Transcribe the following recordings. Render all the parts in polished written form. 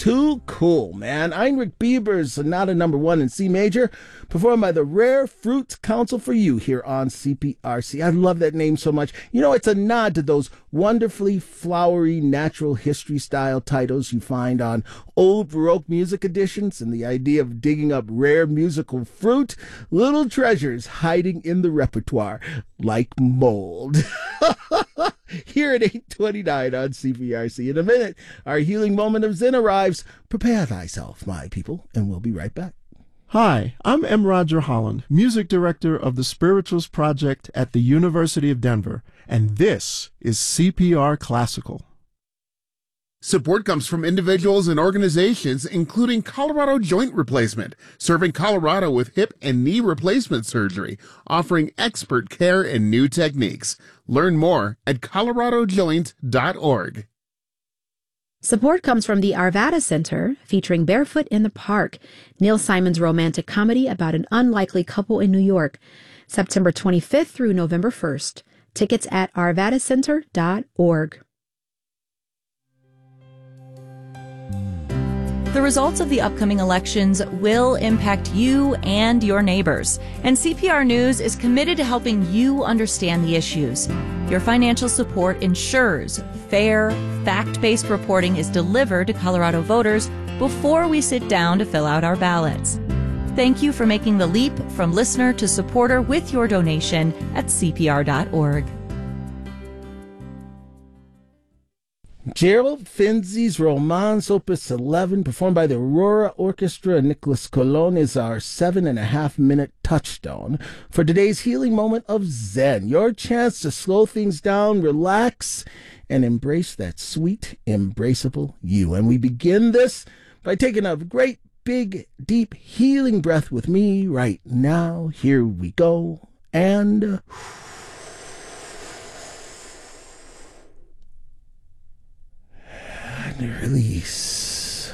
Too cool, man. Heinrich Bieber's Sonata Number 1 in C major, performed by the Rare Fruits Council for You here on CPRC. I love that name so much. You know, it's a nod to those wonderfully flowery natural history style titles you find on old Baroque music editions, and the idea of digging up rare musical fruit, little treasures hiding in the repertoire like mold. Here at 8:29 on CPRC. In a minute, our healing moment of Zen arrives. Prepare thyself, my people, and we'll be right back. Hi, I'm M. Roger Holland, Music Director of the Spirituals Project at the University of Denver, and this is CPR Classical. Support comes from individuals and organizations, including Colorado Joint Replacement, serving Colorado with hip and knee replacement surgery, offering expert care and new techniques. Learn more at coloradojoint.org. Support comes from the Arvada Center, featuring Barefoot in the Park, Neil Simon's romantic comedy about an unlikely couple in New York, September 25th through November 1st. Tickets at arvadacenter.org. The results of the upcoming elections will impact you and your neighbors, and CPR News is committed to helping you understand the issues. Your financial support ensures fair, fact-based reporting is delivered to Colorado voters before we sit down to fill out our ballots. Thank you for making the leap from listener to supporter with your donation at CPR.org. Gerald Finzi's Romance Opus 11, performed by the Aurora Orchestra and Nicholas Colon, is our 7.5-minute touchstone for today's healing moment of Zen. Your chance to slow things down, relax, and embrace that sweet, embraceable you. And we begin this by taking a great, big, deep healing breath with me right now. Here we go. And release.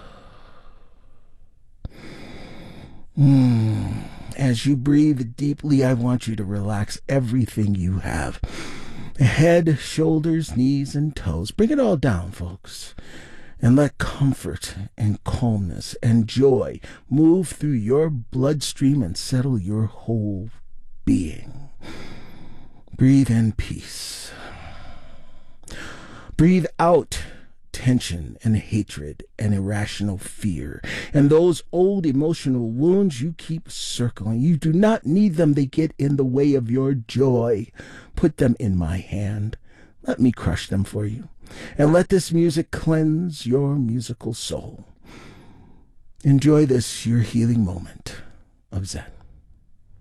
As you breathe deeply, I want you to relax everything you have. Head, shoulders, knees, and toes. Bring it all down, folks. And let comfort and calmness and joy move through your bloodstream and settle your whole being. Breathe in peace. Breathe out tension and hatred and irrational fear and those old emotional wounds you keep circling. You do not need them. They get in the way of your joy. Put them in my hand. Let me crush them for you. And let this music cleanse your musical soul. Enjoy this, your healing moment of Zen.